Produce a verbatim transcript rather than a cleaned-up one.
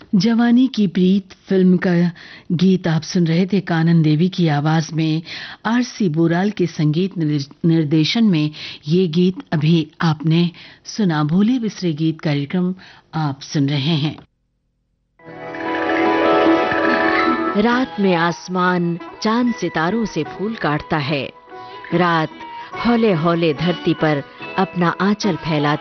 जवानी की प्रीत फिल्म का गीत आप सुन रहे थे कानन देवी की आवाज में। आरसी बोराल के संगीत निर्देशन में ये गीत अभी आपने सुना। भूले बिसरे गीत कार्यक्रम आप सुन रहे हैं। रात में आसमान चांद सितारों से फूल काटता है। रात हौले हौले धरती पर अपना आंचल फैलाती